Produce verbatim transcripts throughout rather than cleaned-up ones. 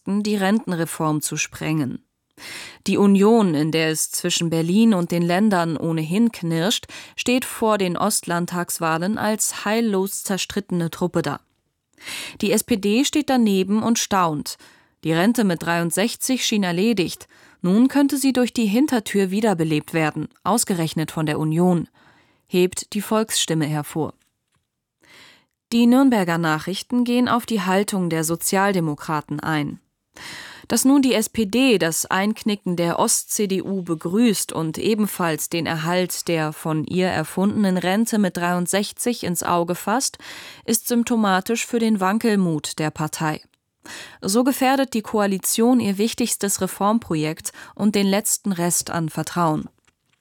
Nachrichten, die Rentenreform zu sprengen. Die Union, in der es zwischen Berlin und den Ländern ohnehin knirscht, steht vor den Ostlandtagswahlen als heillos zerstrittene Truppe da. Die S P D steht daneben und staunt. Die Rente mit dreiundsechzig schien erledigt. Nun könnte sie durch die Hintertür wiederbelebt werden, ausgerechnet von der Union, hebt die Volksstimme hervor. Die Nürnberger Nachrichten gehen auf die Haltung der Sozialdemokraten ein. Dass nun die S P D das Einknicken der Ost-C D U begrüßt und ebenfalls den Erhalt der von ihr erfundenen Rente mit dreiundsechzig ins Auge fasst, ist symptomatisch für den Wankelmut der Partei. So gefährdet die Koalition ihr wichtigstes Reformprojekt und den letzten Rest an Vertrauen.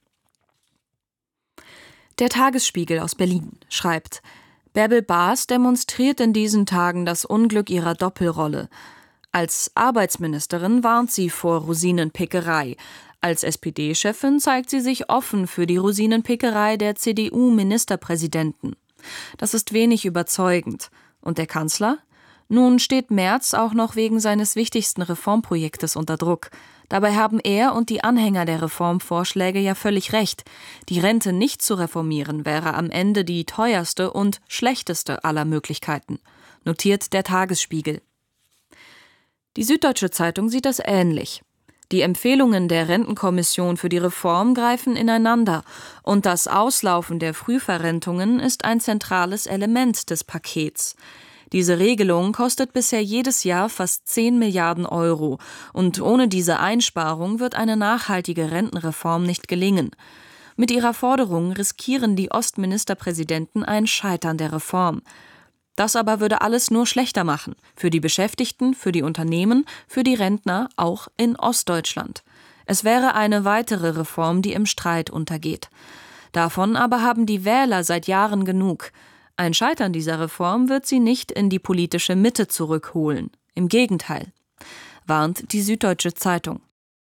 Der Tagesspiegel aus Berlin schreibt: Bärbel Baas demonstriert in diesen Tagen das Unglück ihrer Doppelrolle. Als Arbeitsministerin warnt sie vor Rosinenpickerei. Als S P D-Chefin zeigt sie sich offen für die Rosinenpickerei der C D U-Ministerpräsidenten. Das ist wenig überzeugend. Und der Kanzler? Nun steht Merz auch noch wegen seines wichtigsten Reformprojektes unter Druck. Dabei haben er und die Anhänger der Reformvorschläge ja völlig recht. Die Rente nicht zu reformieren wäre am Ende die teuerste und schlechteste aller Möglichkeiten, notiert der Tagesspiegel. Die Süddeutsche Zeitung sieht das ähnlich. Die Empfehlungen der Rentenkommission für die Reform greifen ineinander und das Auslaufen der Frühverrentungen ist ein zentrales Element des Pakets. Diese Regelung kostet bisher jedes Jahr fast zehn Milliarden Euro und ohne diese Einsparung wird eine nachhaltige Rentenreform nicht gelingen. Mit ihrer Forderung riskieren die Ostministerpräsidenten ein Scheitern der Reform. Das aber würde alles nur schlechter machen, für die Beschäftigten, für die Unternehmen, für die Rentner, auch in Ostdeutschland. Es wäre eine weitere Reform, die im Streit untergeht. Davon aber haben die Wähler seit Jahren genug. Ein Scheitern dieser Reform wird sie nicht in die politische Mitte zurückholen. Im Gegenteil, warnt die Süddeutsche Zeitung.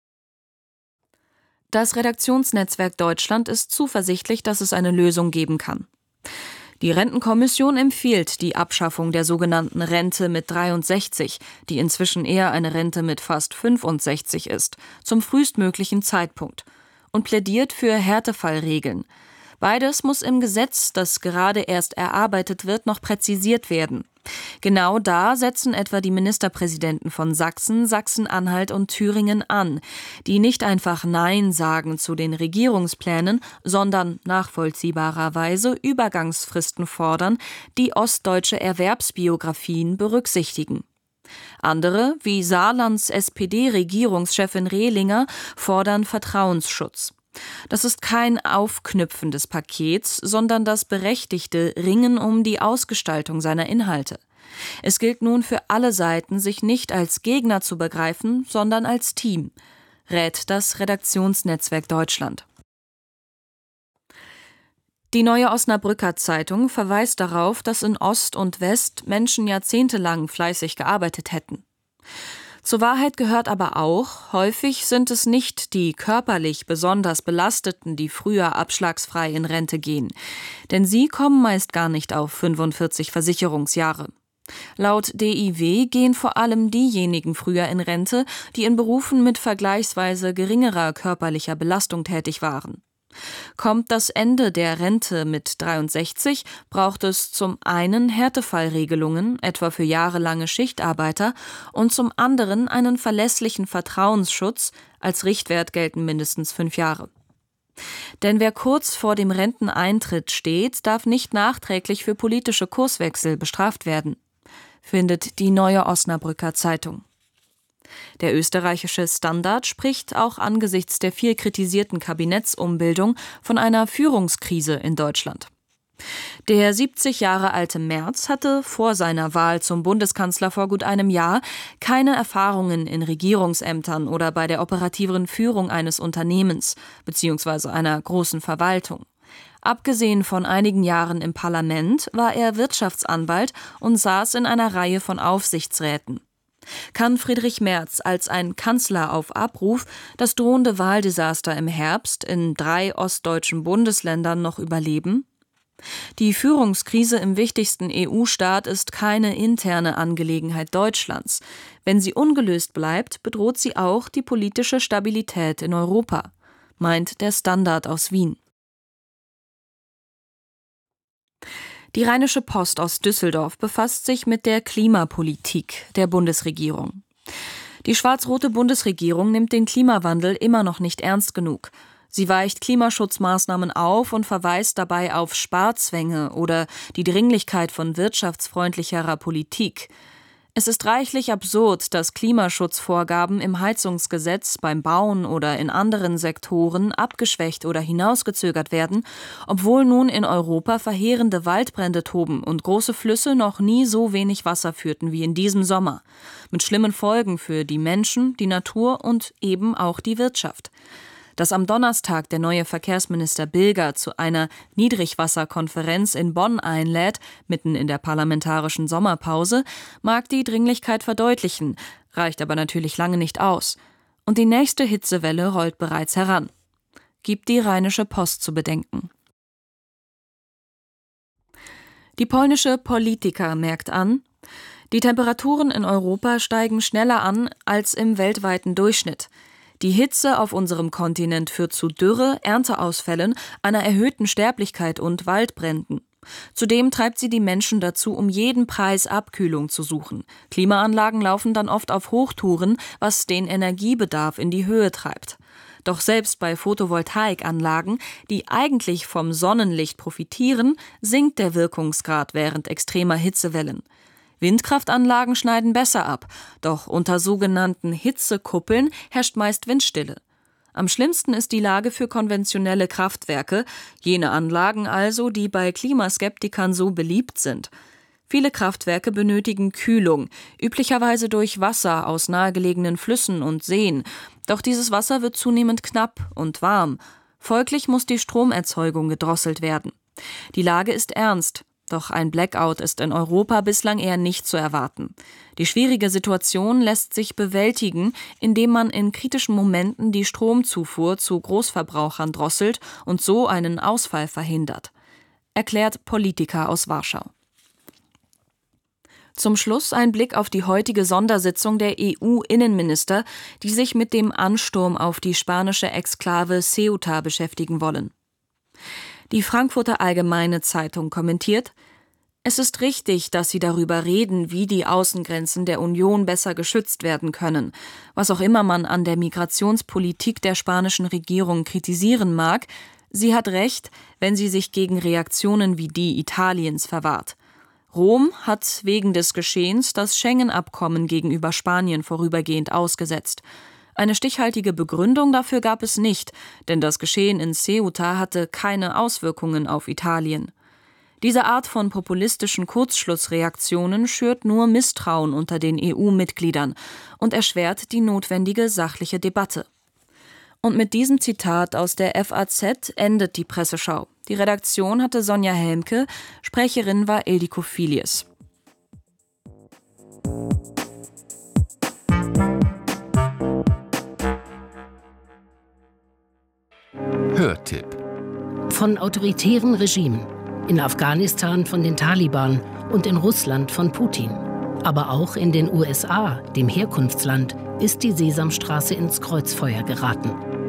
Das Redaktionsnetzwerk Deutschland ist zuversichtlich, dass es eine Lösung geben kann. Die Rentenkommission empfiehlt die Abschaffung der sogenannten Rente mit dreiundsechzig, die inzwischen eher eine Rente mit fast fünfundsechzig ist, zum frühestmöglichen Zeitpunkt und plädiert für Härtefallregeln. Beides muss im Gesetz, das gerade erst erarbeitet wird, noch präzisiert werden. Genau da setzen etwa die Ministerpräsidenten von Sachsen, Sachsen-Anhalt und Thüringen an, die nicht einfach Nein sagen zu den Regierungsplänen, sondern nachvollziehbarerweise Übergangsfristen fordern, die ostdeutsche Erwerbsbiografien berücksichtigen. Andere, wie Saarlands S P D-Regierungschefin Rehlinger, fordern Vertrauensschutz. Das ist kein Aufknüpfen des Pakets, sondern das berechtigte Ringen um die Ausgestaltung seiner Inhalte. Es gilt nun für alle Seiten, sich nicht als Gegner zu begreifen, sondern als Team, rät das Redaktionsnetzwerk Deutschland. Die Neue Osnabrücker Zeitung verweist darauf, dass in Ost und West Menschen jahrzehntelang fleißig gearbeitet hätten. Zur Wahrheit gehört aber auch, häufig sind es nicht die körperlich besonders Belasteten, die früher abschlagsfrei in Rente gehen. Denn sie kommen meist gar nicht auf fünfundvierzig Versicherungsjahre. Laut D I W gehen vor allem diejenigen früher in Rente, die in Berufen mit vergleichsweise geringerer körperlicher Belastung tätig waren. Kommt das Ende der Rente mit dreiundsechzig, braucht es zum einen Härtefallregelungen, etwa für jahrelange Schichtarbeiter, und zum anderen einen verlässlichen Vertrauensschutz, als Richtwert gelten mindestens fünf Jahre. Denn wer kurz vor dem Renteneintritt steht, darf nicht nachträglich für politische Kurswechsel bestraft werden, findet die Neue Osnabrücker Zeitung. Der österreichische Standard spricht auch angesichts der viel kritisierten Kabinettsumbildung von einer Führungskrise in Deutschland. Der siebzig Jahre alte Merz hatte vor seiner Wahl zum Bundeskanzler vor gut einem Jahr keine Erfahrungen in Regierungsämtern oder bei der operativen Führung eines Unternehmens bzw. einer großen Verwaltung. Abgesehen von einigen Jahren im Parlament war er Wirtschaftsanwalt und saß in einer Reihe von Aufsichtsräten. Kann Friedrich Merz als ein Kanzler auf Abruf das drohende Wahldesaster im Herbst in drei ostdeutschen Bundesländern noch überleben? Die Führungskrise im wichtigsten E U-Staat ist keine interne Angelegenheit Deutschlands. Wenn sie ungelöst bleibt, bedroht sie auch die politische Stabilität in Europa, meint der Standard aus Wien. Die Rheinische Post aus Düsseldorf befasst sich mit der Klimapolitik der Bundesregierung. Die schwarz-rote Bundesregierung nimmt den Klimawandel immer noch nicht ernst genug. Sie weicht Klimaschutzmaßnahmen auf und verweist dabei auf Sparzwänge oder die Dringlichkeit von wirtschaftsfreundlicherer Politik. Es ist reichlich absurd, dass Klimaschutzvorgaben im Heizungsgesetz, beim Bauen oder in anderen Sektoren abgeschwächt oder hinausgezögert werden, obwohl nun in Europa verheerende Waldbrände toben und große Flüsse noch nie so wenig Wasser führten wie in diesem Sommer, mit schlimmen Folgen für die Menschen, die Natur und eben auch die Wirtschaft. Dass am Donnerstag der neue Verkehrsminister Bilger zu einer Niedrigwasserkonferenz in Bonn einlädt, mitten in der parlamentarischen Sommerpause, mag die Dringlichkeit verdeutlichen, reicht aber natürlich lange nicht aus. Und die nächste Hitzewelle rollt bereits heran. Gibt die Rheinische Post zu bedenken. Die polnische Polityka merkt an, die Temperaturen in Europa steigen schneller an als im weltweiten Durchschnitt. Die Hitze auf unserem Kontinent führt zu Dürre, Ernteausfällen, einer erhöhten Sterblichkeit und Waldbränden. Zudem treibt sie die Menschen dazu, um jeden Preis Abkühlung zu suchen. Klimaanlagen laufen dann oft auf Hochtouren, was den Energiebedarf in die Höhe treibt. Doch selbst bei Photovoltaikanlagen, die eigentlich vom Sonnenlicht profitieren, sinkt der Wirkungsgrad während extremer Hitzewellen. Windkraftanlagen schneiden besser ab, doch unter sogenannten Hitzekuppeln herrscht meist Windstille. Am schlimmsten ist die Lage für konventionelle Kraftwerke, jene Anlagen also, die bei Klimaskeptikern so beliebt sind. Viele Kraftwerke benötigen Kühlung, üblicherweise durch Wasser aus nahegelegenen Flüssen und Seen. Doch dieses Wasser wird zunehmend knapp und warm. Folglich muss die Stromerzeugung gedrosselt werden. Die Lage ist ernst. Doch ein Blackout ist in Europa bislang eher nicht zu erwarten. Die schwierige Situation lässt sich bewältigen, indem man in kritischen Momenten die Stromzufuhr zu Großverbrauchern drosselt und so einen Ausfall verhindert, erklärt Polityka aus Warschau. Zum Schluss ein Blick auf die heutige Sondersitzung der E U-Innenminister, die sich mit dem Ansturm auf die spanische Exklave Ceuta beschäftigen wollen. Die Frankfurter Allgemeine Zeitung kommentiert: Es ist richtig, dass Sie darüber reden, wie die Außengrenzen der Union besser geschützt werden können. Was auch immer man an der Migrationspolitik der spanischen Regierung kritisieren mag, sie hat recht, wenn sie sich gegen Reaktionen wie die Italiens verwahrt. Rom hat wegen des Geschehens das Schengen-Abkommen gegenüber Spanien vorübergehend ausgesetzt. Eine stichhaltige Begründung dafür gab es nicht, denn das Geschehen in Ceuta hatte keine Auswirkungen auf Italien. Diese Art von populistischen Kurzschlussreaktionen schürt nur Misstrauen unter den E U-Mitgliedern und erschwert die notwendige sachliche Debatte. Und mit diesem Zitat aus der F A Z endet die Presseschau. Die Redaktion hatte Sonja Helmke, Sprecherin war Ildiko Filius. Hörtipp. Von autoritären Regimen, in Afghanistan von den Taliban und in Russland von Putin. Aber auch in den U S A, dem Herkunftsland, ist die Sesamstraße ins Kreuzfeuer geraten.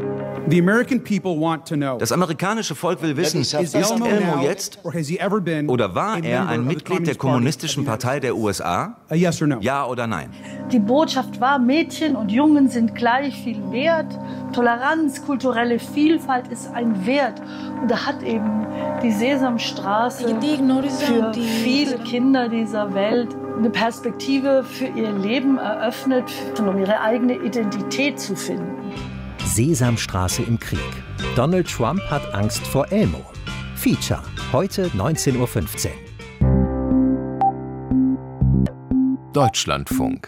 Das amerikanische Volk will wissen, ist Elmo jetzt oder war er ein Mitglied der Kommunistischen Partei der U S A? Ja oder nein? Die Botschaft war, Mädchen und Jungen sind gleich viel wert. Toleranz, kulturelle Vielfalt ist ein Wert. Und da hat eben die Sesamstraße für viele Kinder dieser Welt eine Perspektive für ihr Leben eröffnet, um ihre eigene Identität zu finden. Sesamstraße im Krieg. Donald Trump hat Angst vor Elmo. Feature, heute neunzehn Uhr fünfzehn. Deutschlandfunk.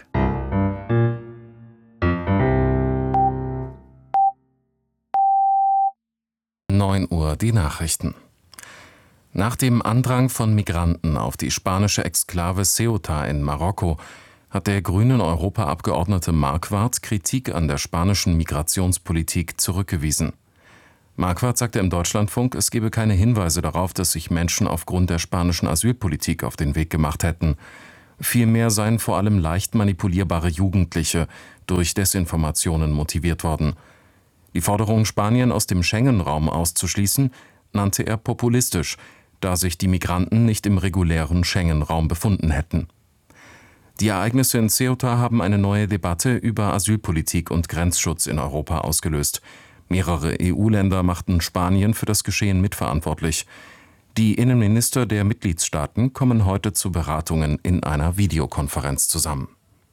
neun Uhr die Nachrichten. Nach dem Andrang von Migranten auf die spanische Exklave Ceuta in Marokko hat der grünen Europaabgeordnete Marquardt Kritik an der spanischen Migrationspolitik zurückgewiesen. Marquardt sagte im Deutschlandfunk, es gebe keine Hinweise darauf, dass sich Menschen aufgrund der spanischen Asylpolitik auf den Weg gemacht hätten. Vielmehr seien vor allem leicht manipulierbare Jugendliche durch Desinformationen motiviert worden. Die Forderung, Spanien aus dem Schengen-Raum auszuschließen, nannte er populistisch, da sich die Migranten nicht im regulären Schengen-Raum befunden hätten. Die Ereignisse in Ceuta haben eine neue Debatte über Asylpolitik und Grenzschutz in Europa ausgelöst. Mehrere E U-Länder machten Spanien für das Geschehen mitverantwortlich. Die Innenminister der Mitgliedstaaten kommen heute zu Beratungen in einer Videokonferenz zusammen.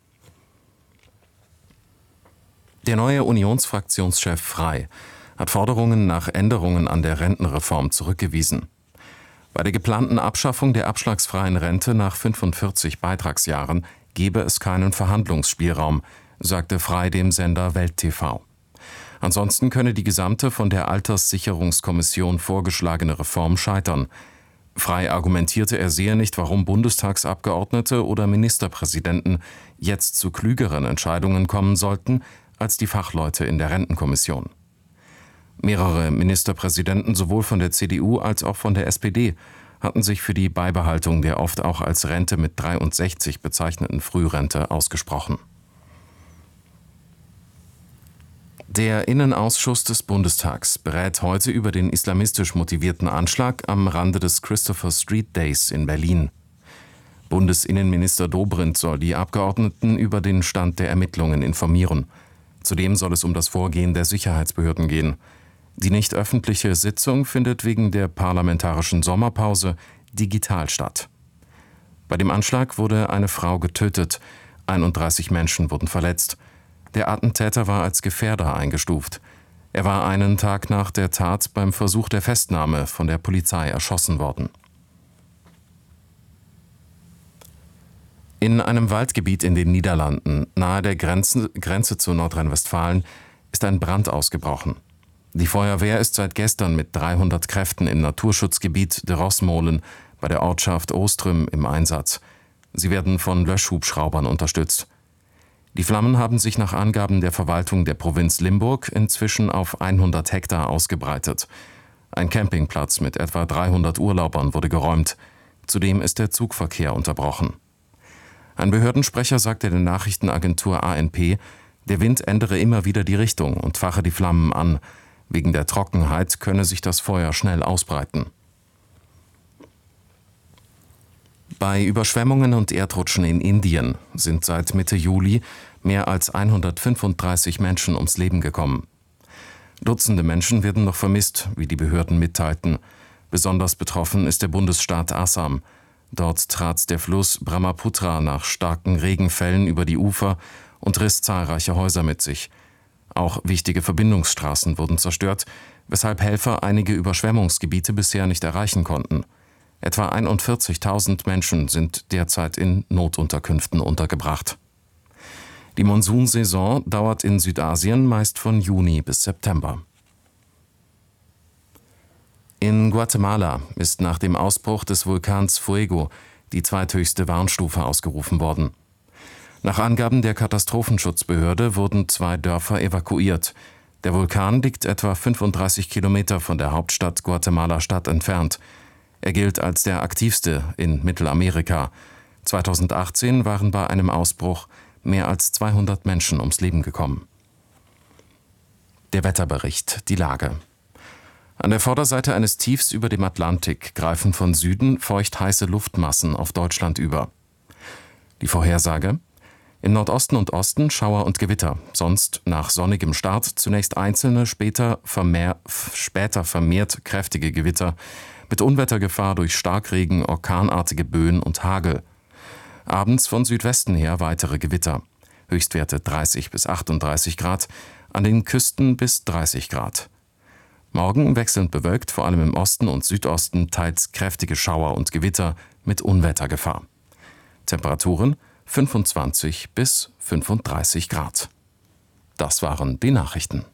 Der neue Unionsfraktionschef Frey hat Forderungen nach Änderungen an der Rentenreform zurückgewiesen. Bei der geplanten Abschaffung der abschlagsfreien Rente nach fünfundvierzig Beitragsjahren gebe es keinen Verhandlungsspielraum, sagte Frey dem Sender Welt T V. Ansonsten könne die gesamte von der Alterssicherungskommission vorgeschlagene Reform scheitern. Frey argumentierte, er sehe nicht, warum Bundestagsabgeordnete oder Ministerpräsidenten jetzt zu klügeren Entscheidungen kommen sollten als die Fachleute in der Rentenkommission. Mehrere Ministerpräsidenten sowohl von der C D U als auch von der S P D hatten sich für die Beibehaltung der oft auch als Rente mit dreiundsechzig bezeichneten Frührente ausgesprochen. Der Innenausschuss des Bundestags berät heute über den islamistisch motivierten Anschlag am Rande des Christopher Street Days in Berlin. Bundesinnenminister Dobrindt soll die Abgeordneten über den Stand der Ermittlungen informieren. Zudem soll es um das Vorgehen der Sicherheitsbehörden gehen. Die nicht öffentliche Sitzung findet wegen der parlamentarischen Sommerpause digital statt. Bei dem Anschlag wurde eine Frau getötet, einunddreißig Menschen wurden verletzt. Der Attentäter war als Gefährder eingestuft. Er war einen Tag nach der Tat beim Versuch der Festnahme von der Polizei erschossen worden. In einem Waldgebiet in den Niederlanden, nahe der Grenze, Grenze zu Nordrhein-Westfalen, ist ein Brand ausgebrochen. Die Feuerwehr ist seit gestern mit dreihundert Kräften im Naturschutzgebiet de Rosmolen bei der Ortschaft Ostrüm im Einsatz. Sie werden von Löschhubschraubern unterstützt. Die Flammen haben sich nach Angaben der Verwaltung der Provinz Limburg inzwischen auf hundert Hektar ausgebreitet. Ein Campingplatz mit etwa dreihundert Urlaubern wurde geräumt. Zudem ist der Zugverkehr unterbrochen. Ein Behördensprecher sagte der Nachrichtenagentur A N P, der Wind ändere immer wieder die Richtung und fache die Flammen an. Wegen der Trockenheit könne sich das Feuer schnell ausbreiten. Bei Überschwemmungen und Erdrutschen in Indien sind seit Mitte Juli mehr als hundertfünfunddreißig Menschen ums Leben gekommen. Dutzende Menschen werden noch vermisst, wie die Behörden mitteilten. Besonders betroffen ist der Bundesstaat Assam. Dort trat der Fluss Brahmaputra nach starken Regenfällen über die Ufer und riss zahlreiche Häuser mit sich. Auch wichtige Verbindungsstraßen wurden zerstört, weshalb Helfer einige Überschwemmungsgebiete bisher nicht erreichen konnten. Etwa einundvierzigtausend Menschen sind derzeit in Notunterkünften untergebracht. Die Monsunsaison dauert in Südasien meist von Juni bis September. In Guatemala ist nach dem Ausbruch des Vulkans Fuego die zweithöchste Warnstufe ausgerufen worden. Nach Angaben der Katastrophenschutzbehörde wurden zwei Dörfer evakuiert. Der Vulkan liegt etwa fünfunddreißig Kilometer von der Hauptstadt Guatemala-Stadt entfernt. Er gilt als der aktivste in Mittelamerika. zweitausendachtzehn waren bei einem Ausbruch mehr als zweihundert Menschen ums Leben gekommen. Der Wetterbericht, die Lage. An der Vorderseite eines Tiefs über dem Atlantik greifen von Süden feucht-heiße Luftmassen auf Deutschland über. Die Vorhersage: Im Nordosten und Osten Schauer und Gewitter, sonst nach sonnigem Start zunächst einzelne, später, vermehr, später vermehrt kräftige Gewitter, mit Unwettergefahr durch Starkregen, orkanartige Böen und Hagel. Abends von Südwesten her weitere Gewitter. Höchstwerte dreißig bis achtunddreißig Grad, an den Küsten bis dreißig Grad. Morgen wechselnd bewölkt, vor allem im Osten und Südosten teils kräftige Schauer und Gewitter mit Unwettergefahr. Temperaturen fünfundzwanzig bis fünfunddreißig Grad. Das waren die Nachrichten.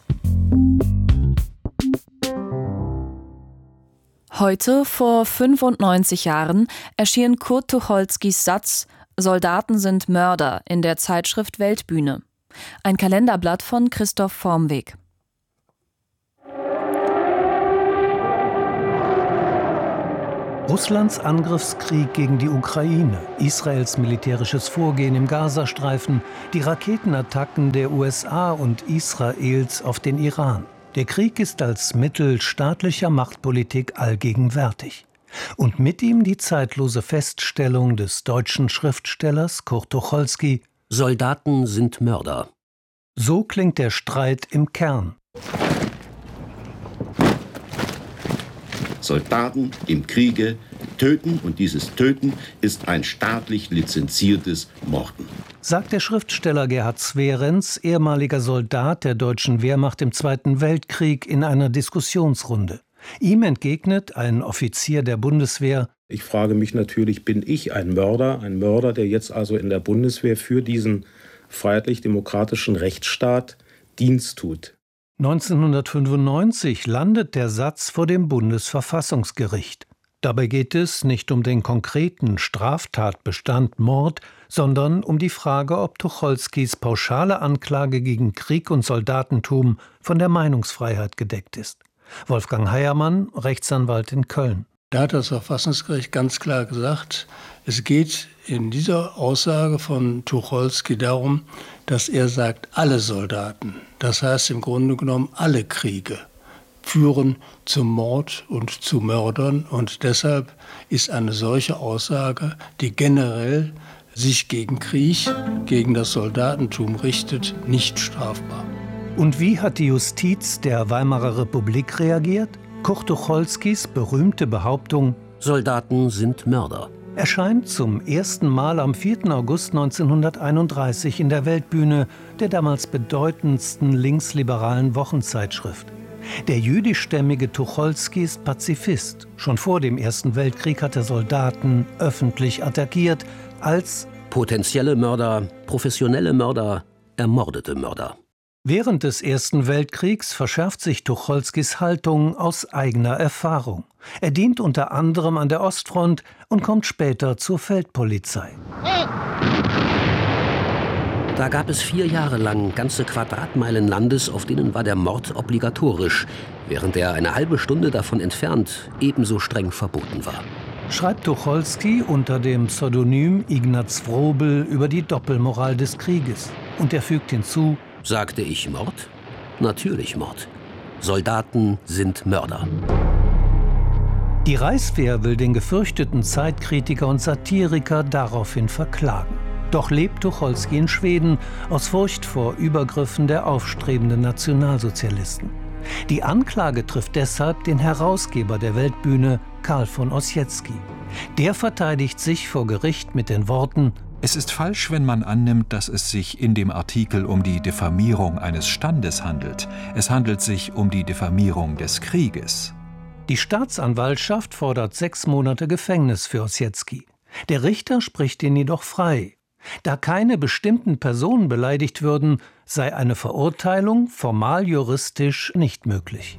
Heute, vor fünfundneunzig Jahren, erschien Kurt Tucholskys Satz »Soldaten sind Mörder« in der Zeitschrift Weltbühne. Ein Kalenderblatt von Christoph Vormweg. Russlands Angriffskrieg gegen die Ukraine, Israels militärisches Vorgehen im Gazastreifen, die Raketenattacken der U S A und Israels auf den Iran. Der Krieg ist als Mittel staatlicher Machtpolitik allgegenwärtig. Und mit ihm die zeitlose Feststellung des deutschen Schriftstellers Kurt Tucholsky: Soldaten sind Mörder. So klingt der Streit im Kern. Soldaten im Kriege töten, und dieses Töten ist ein staatlich lizenziertes Morden. Sagt der Schriftsteller Gerhard Zwerenz, ehemaliger Soldat der deutschen Wehrmacht im Zweiten Weltkrieg, in einer Diskussionsrunde. Ihm entgegnet ein Offizier der Bundeswehr: Ich frage mich natürlich, bin ich ein Mörder? Ein Mörder, der jetzt also in der Bundeswehr für diesen freiheitlich-demokratischen Rechtsstaat Dienst tut. neunzehnhundertfünfundneunzig landet der Satz vor dem Bundesverfassungsgericht. Dabei geht es nicht um den konkreten Straftatbestand Mord, sondern um die Frage, ob Tucholskys pauschale Anklage gegen Krieg und Soldatentum von der Meinungsfreiheit gedeckt ist. Wolfgang Heiermann, Rechtsanwalt in Köln. Da hat das Verfassungsgericht ganz klar gesagt, es geht in dieser Aussage von Tucholsky darum, dass er sagt, alle Soldaten, das heißt im Grunde genommen alle Kriege, führen zum Mord und zu Mördern. Und deshalb ist eine solche Aussage, die generell sich gegen Krieg, gegen das Soldatentum richtet, nicht strafbar. Und wie hat die Justiz der Weimarer Republik reagiert? Kurt Tucholskys berühmte Behauptung: Soldaten sind Mörder erscheint zum ersten Mal am vierten August neunzehnhunderteinunddreißig in der Weltbühne der damals bedeutendsten linksliberalen Wochenzeitschrift. Der jüdischstämmige Tucholsky ist Pazifist. Schon vor dem Ersten Weltkrieg hat er Soldaten öffentlich attackiert als potenzielle Mörder, professionelle Mörder, ermordete Mörder. Während des Ersten Weltkriegs verschärft sich Tucholskys Haltung aus eigener Erfahrung. Er dient unter anderem an der Ostfront und kommt später zur Feldpolizei. Da gab es vier Jahre lang ganze Quadratmeilen Landes, auf denen war der Mord obligatorisch, während er eine halbe Stunde davon entfernt ebenso streng verboten war. Schreibt Tucholsky unter dem Pseudonym Ignaz Wrobel über die Doppelmoral des Krieges. Und er fügt hinzu: Sagte ich Mord? Natürlich Mord. Soldaten sind Mörder. Die Reichswehr will den gefürchteten Zeitkritiker und Satiriker daraufhin verklagen. Doch lebt Tucholsky in Schweden aus Furcht vor Übergriffen der aufstrebenden Nationalsozialisten. Die Anklage trifft deshalb den Herausgeber der Weltbühne, Karl von Ossietzky. Der verteidigt sich vor Gericht mit den Worten: Es ist falsch, wenn man annimmt, dass es sich in dem Artikel um die Diffamierung eines Standes handelt. Es handelt sich um die Diffamierung des Krieges. Die Staatsanwaltschaft fordert sechs Monate Gefängnis für Ossietzky. Der Richter spricht ihn jedoch frei. Da keine bestimmten Personen beleidigt würden, sei eine Verurteilung formal juristisch nicht möglich.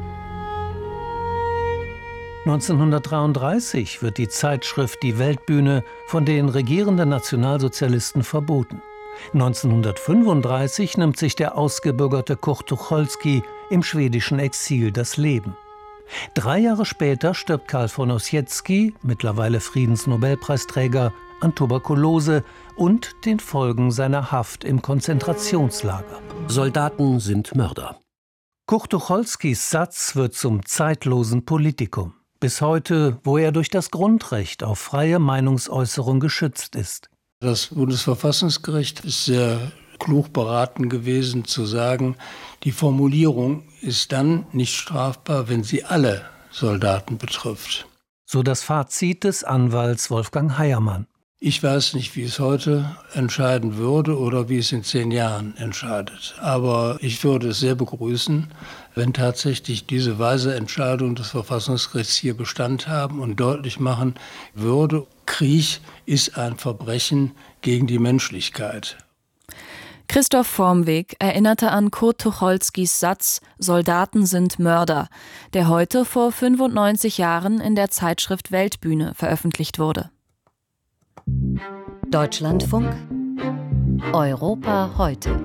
neunzehnhundertdreiunddreißig wird die Zeitschrift Die Weltbühne von den regierenden Nationalsozialisten verboten. neunzehnhundertfünfunddreißig nimmt sich der ausgebürgerte Kurt Tucholsky im schwedischen Exil das Leben. Drei Jahre später stirbt Karl von Ossietzky, mittlerweile Friedensnobelpreisträger, an Tuberkulose und den Folgen seiner Haft im Konzentrationslager. Soldaten sind Mörder. Kurt Tucholskys Satz wird zum zeitlosen Politikum. Bis heute, wo er durch das Grundrecht auf freie Meinungsäußerung geschützt ist. Das Bundesverfassungsgericht ist sehr klug beraten gewesen, zu sagen, die Formulierung ist dann nicht strafbar, wenn sie alle Soldaten betrifft. So das Fazit des Anwalts Wolfgang Heiermann. Ich weiß nicht, wie es heute entscheiden würde oder wie es in zehn Jahren entscheidet. Aber ich würde es sehr begrüßen, wenn tatsächlich diese weise Entscheidung des Verfassungsgerichts hier Bestand haben und deutlich machen würde, Krieg ist ein Verbrechen gegen die Menschlichkeit. Christoph Vormweg erinnerte an Kurt Tucholskys Satz »Soldaten sind Mörder«, der heute vor fünfundneunzig Jahren in der Zeitschrift Weltbühne veröffentlicht wurde. Deutschlandfunk Europa heute.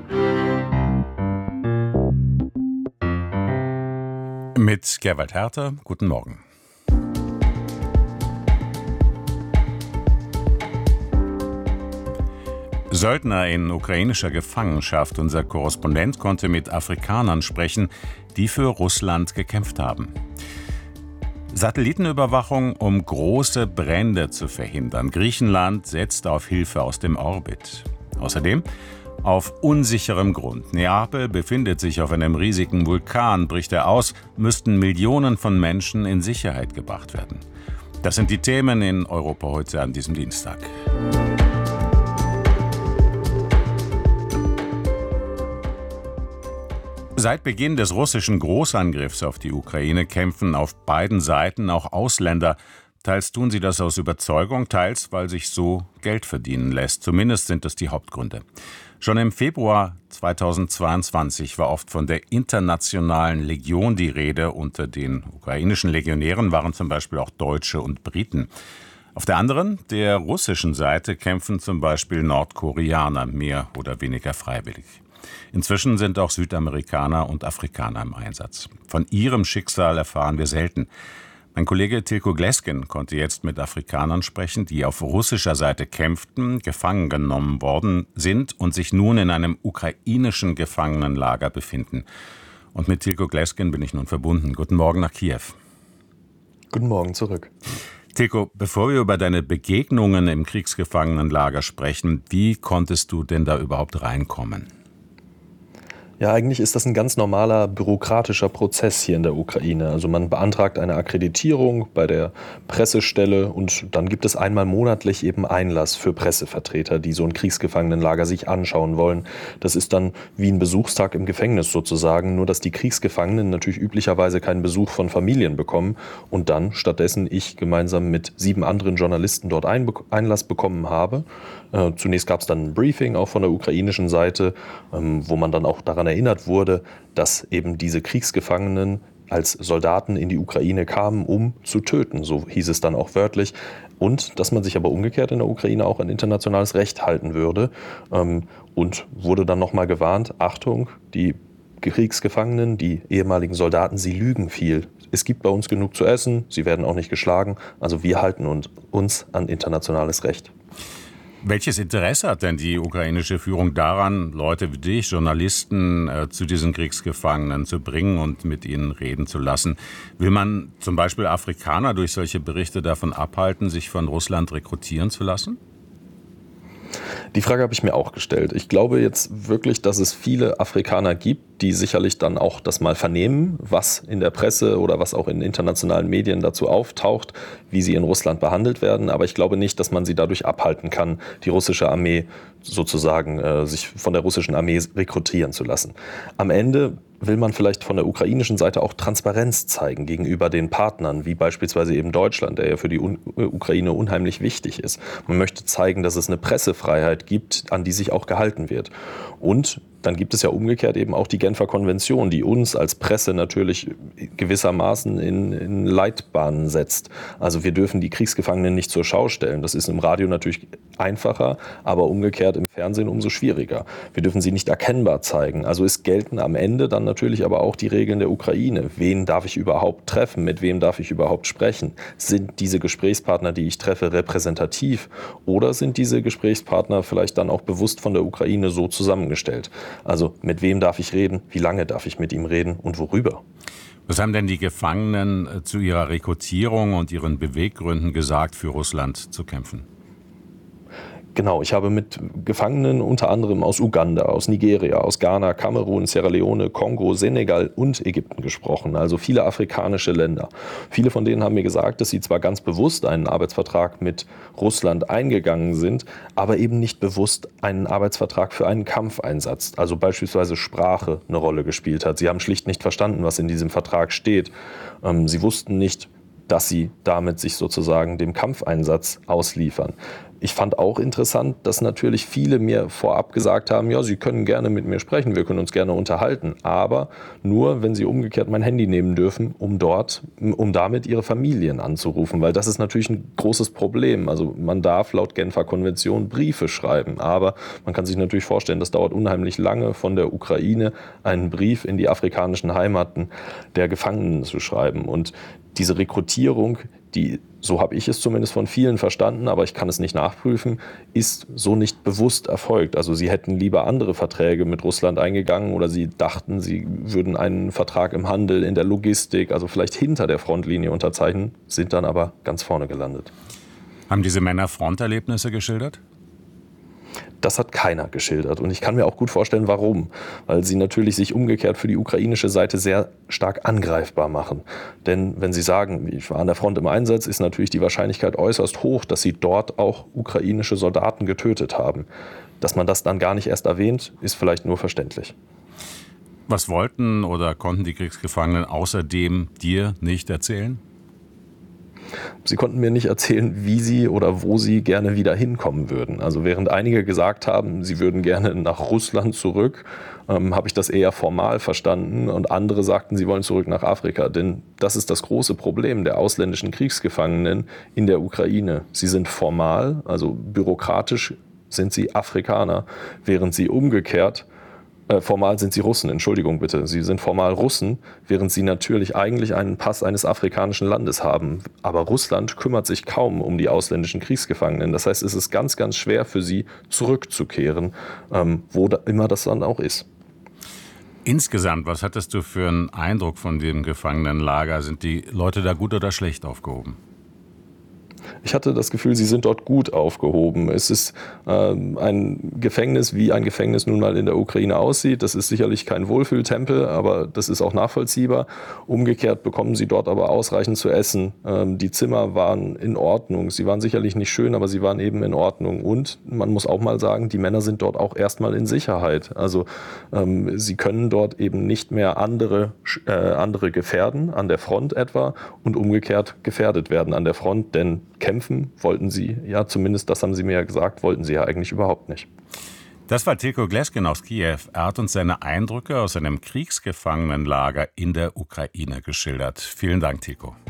Mit Gerwald Herter, guten Morgen. Söldner in ukrainischer Gefangenschaft. Unser Korrespondent konnte mit Afrikanern sprechen, die für Russland gekämpft haben. Satellitenüberwachung, um große Brände zu verhindern. Griechenland setzt auf Hilfe aus dem Orbit. Außerdem auf unsicherem Grund. Neapel befindet sich auf einem riesigen Vulkan. Bricht er aus, müssten Millionen von Menschen in Sicherheit gebracht werden. Das sind die Themen in Europa heute an diesem Dienstag. Seit Beginn des russischen Großangriffs auf die Ukraine kämpfen auf beiden Seiten auch Ausländer. Teils tun sie das aus Überzeugung, teils, weil sich so Geld verdienen lässt. Zumindest sind das die Hauptgründe. Schon im Februar zweitausendzweiundzwanzig war oft von der internationalen Legion die Rede. Unter den ukrainischen Legionären waren zum Beispiel auch Deutsche und Briten. Auf der anderen, der russischen Seite, kämpfen zum Beispiel Nordkoreaner, mehr oder weniger freiwillig. Inzwischen sind auch Südamerikaner und Afrikaner im Einsatz. Von ihrem Schicksal erfahren wir selten. Mein Kollege Tilko Glesken konnte jetzt mit Afrikanern sprechen, die auf russischer Seite kämpften, gefangen genommen worden sind und sich nun in einem ukrainischen Gefangenenlager befinden. Und mit Tilko Glesken bin ich nun verbunden. Guten Morgen nach Kiew. Guten Morgen zurück. Tilko, bevor wir über deine Begegnungen im Kriegsgefangenenlager sprechen, wie konntest du denn da überhaupt reinkommen? Ja, eigentlich ist das ein ganz normaler bürokratischer Prozess hier in der Ukraine. Also man beantragt eine Akkreditierung bei der Pressestelle und dann gibt es einmal monatlich eben Einlass für Pressevertreter, die so ein Kriegsgefangenenlager sich anschauen wollen. Das ist dann wie ein Besuchstag im Gefängnis sozusagen, nur dass die Kriegsgefangenen natürlich üblicherweise keinen Besuch von Familien bekommen und dann stattdessen ich gemeinsam mit sieben anderen Journalisten dort Einlass bekommen habe. Äh, zunächst gab es dann ein Briefing auch von der ukrainischen Seite, ähm, wo man dann auch daran erinnert wurde, dass eben diese Kriegsgefangenen als Soldaten in die Ukraine kamen, um zu töten, so hieß es dann auch wörtlich. Und dass man sich aber umgekehrt in der Ukraine auch an internationales Recht halten würde. Ähm, und wurde dann nochmal gewarnt, Achtung, die Kriegsgefangenen, die ehemaligen Soldaten, sie lügen viel. Es gibt bei uns genug zu essen, sie werden auch nicht geschlagen. Also wir halten uns an internationales Recht. Welches Interesse hat denn die ukrainische Führung daran, Leute wie dich, Journalisten, äh, zu diesen Kriegsgefangenen zu bringen und mit ihnen reden zu lassen? Will man zum Beispiel Afrikaner durch solche Berichte davon abhalten, sich von Russland rekrutieren zu lassen? Die Frage habe ich mir auch gestellt. Ich glaube jetzt wirklich, dass es viele Afrikaner gibt, die sicherlich dann auch das mal vernehmen, was in der Presse oder was auch in internationalen Medien dazu auftaucht, wie sie in Russland behandelt werden. Aber ich glaube nicht, dass man sie dadurch abhalten kann, die russische Armee sozusagen, äh, sich von der russischen Armee rekrutieren zu lassen. Am Ende will man vielleicht von der ukrainischen Seite auch Transparenz zeigen gegenüber den Partnern, wie beispielsweise eben Deutschland, der ja für die Un- Ukraine unheimlich wichtig ist. Man möchte zeigen, dass es eine Pressefreiheit gibt, an die sich auch gehalten wird. Und dann gibt es ja umgekehrt eben auch die Genfer Konvention, die uns als Presse natürlich gewissermaßen in, in Leitbahnen setzt. Also wir dürfen die Kriegsgefangenen nicht zur Schau stellen. Das ist im Radio natürlich einfacher, aber umgekehrt im Fernsehen umso schwieriger. Wir dürfen sie nicht erkennbar zeigen. Also es gelten am Ende dann natürlich aber auch die Regeln der Ukraine. Wen darf ich überhaupt treffen? Mit wem darf ich überhaupt sprechen? Sind diese Gesprächspartner, die ich treffe, repräsentativ? Oder sind diese Gesprächspartner vielleicht dann auch bewusst von der Ukraine so zusammengestellt? Also mit wem darf ich reden, wie lange darf ich mit ihm reden und worüber? Was haben denn die Gefangenen zu ihrer Rekrutierung und ihren Beweggründen gesagt, für Russland zu kämpfen? Genau, ich habe mit Gefangenen unter anderem aus Uganda, aus Nigeria, aus Ghana, Kamerun, Sierra Leone, Kongo, Senegal und Ägypten gesprochen, also viele afrikanische Länder. Viele von denen haben mir gesagt, dass sie zwar ganz bewusst einen Arbeitsvertrag mit Russland eingegangen sind, aber eben nicht bewusst einen Arbeitsvertrag für einen Kampfeinsatz, also beispielsweise Sprache, eine Rolle gespielt hat. Sie haben schlicht nicht verstanden, was in diesem Vertrag steht. Sie wussten nicht, dass sie damit sich sozusagen dem Kampfeinsatz ausliefern. Ich fand auch interessant, dass natürlich viele mir vorab gesagt haben, ja, sie können gerne mit mir sprechen, wir können uns gerne unterhalten, aber nur, wenn sie umgekehrt mein Handy nehmen dürfen, um dort, um damit ihre Familien anzurufen, weil das ist natürlich ein großes Problem. Also man darf laut Genfer Konvention Briefe schreiben, aber man kann sich natürlich vorstellen, das dauert unheimlich lange, von der Ukraine einen Brief in die afrikanischen Heimaten der Gefangenen zu schreiben. Und diese Rekrutierung, die, so habe ich es zumindest von vielen verstanden, aber ich kann es nicht nachprüfen, ist so nicht bewusst erfolgt. Also sie hätten lieber andere Verträge mit Russland eingegangen oder sie dachten, sie würden einen Vertrag im Handel, in der Logistik, also vielleicht hinter der Frontlinie unterzeichnen, sind dann aber ganz vorne gelandet. Haben diese Männer Fronterlebnisse geschildert? Das hat keiner geschildert und ich kann mir auch gut vorstellen, warum. Weil sie natürlich sich umgekehrt für die ukrainische Seite sehr stark angreifbar machen. Denn wenn sie sagen, ich war an der Front im Einsatz, ist natürlich die Wahrscheinlichkeit äußerst hoch, dass sie dort auch ukrainische Soldaten getötet haben. Dass man das dann gar nicht erst erwähnt, ist vielleicht nur verständlich. Was wollten oder konnten die Kriegsgefangenen außerdem dir nicht erzählen? Sie konnten mir nicht erzählen, wie sie oder wo sie gerne wieder hinkommen würden. Also während einige gesagt haben, sie würden gerne nach Russland zurück, ähm, habe ich das eher formal verstanden. Und andere sagten, sie wollen zurück nach Afrika. Denn das ist das große Problem der ausländischen Kriegsgefangenen in der Ukraine. Sie sind formal, also bürokratisch sind sie Afrikaner, während sie umgekehrt Äh, formal sind sie Russen, Entschuldigung bitte. Sie sind formal Russen, während sie natürlich eigentlich einen Pass eines afrikanischen Landes haben. Aber Russland kümmert sich kaum um die ausländischen Kriegsgefangenen. Das heißt, es ist ganz, ganz schwer für sie zurückzukehren, ähm, wo da immer das dann auch ist. Insgesamt, was hattest du für einen Eindruck von dem Gefangenenlager? Sind die Leute da gut oder schlecht aufgehoben? Ich hatte das Gefühl, sie sind dort gut aufgehoben. Es ist ähm, ein Gefängnis, wie ein Gefängnis nun mal in der Ukraine aussieht. Das ist sicherlich kein Wohlfühltempel, aber das ist auch nachvollziehbar. Umgekehrt bekommen sie dort aber ausreichend zu essen. Ähm, die Zimmer waren in Ordnung. Sie waren sicherlich nicht schön, aber sie waren eben in Ordnung. Und man muss auch mal sagen, die Männer sind dort auch erstmal in Sicherheit. Also ähm, sie können dort eben nicht mehr andere, äh, andere gefährden, an der Front etwa, und umgekehrt gefährdet werden an der Front, denn kämpfen wollten sie, ja zumindest, das haben sie mir ja gesagt, wollten sie ja eigentlich überhaupt nicht. Das war Tilko Gleskin aus Kiew. Er hat uns seine Eindrücke aus einem Kriegsgefangenenlager in der Ukraine geschildert. Vielen Dank, Tilko.